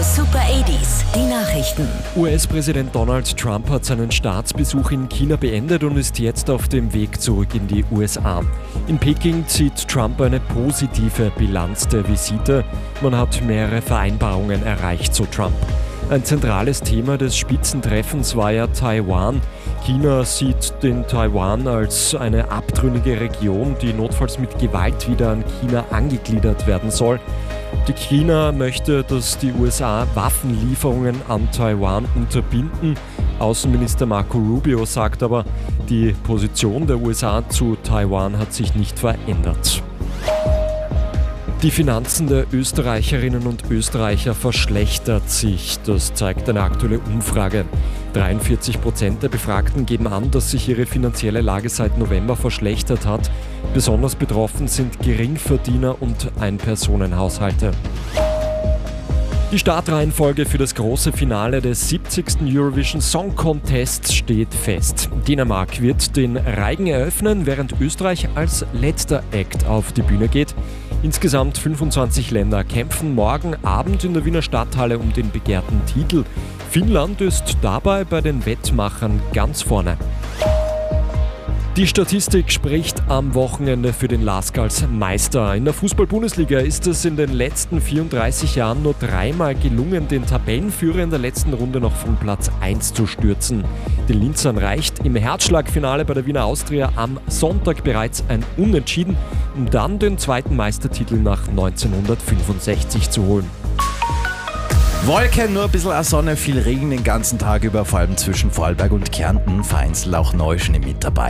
Super 80s, die Nachrichten. US-Präsident Donald Trump hat seinen Staatsbesuch in China beendet und ist jetzt auf dem Weg zurück in die USA. In Peking zieht Trump eine positive Bilanz der Visite. Man hat mehrere Vereinbarungen erreicht, so Trump. Ein zentrales Thema des Spitzentreffens war ja Taiwan. China sieht den Taiwan als eine abtrünnige Region, die notfalls mit Gewalt wieder an China angegliedert werden soll. Die China möchte, dass die USA Waffenlieferungen an Taiwan unterbinden. Außenminister Marco Rubio sagt aber, die Position der USA zu Taiwan hat sich nicht verändert. Die Finanzen der Österreicherinnen und Österreicher verschlechtert sich. Das zeigt eine aktuelle Umfrage. 43% der Befragten geben an, dass sich ihre finanzielle Lage seit November verschlechtert hat. Besonders betroffen sind Geringverdiener und Einpersonenhaushalte. Die Startreihenfolge für das große Finale des 70. Eurovision Song Contests steht fest. Dänemark wird den Reigen eröffnen, während Österreich als letzter Act auf die Bühne geht. Insgesamt 25 Länder kämpfen morgen Abend in der Wiener Stadthalle um den begehrten Titel. Finnland ist dabei bei den Wettmachern ganz vorne. Die Statistik spricht am Wochenende für den LASK als Meister. In der Fußball-Bundesliga ist es in den letzten 34 Jahren nur dreimal gelungen, den Tabellenführer in der letzten Runde noch von Platz 1 zu stürzen. Den Linzern reicht im Herzschlagfinale bei der Wiener Austria am Sonntag bereits ein Unentschieden, um dann den zweiten Meistertitel nach 1965 zu holen. Wolken, nur ein bisschen Sonne, viel Regen den ganzen Tag über, vor allem zwischen Vorarlberg und Kärnten, vereinzelt auch Neuschnee mit dabei.